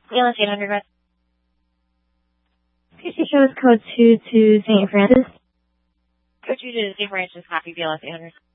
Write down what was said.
BLS 800, Red. Could you show us code 2 to St. Francis? Code 2 to St. Francis, copy BLS 800.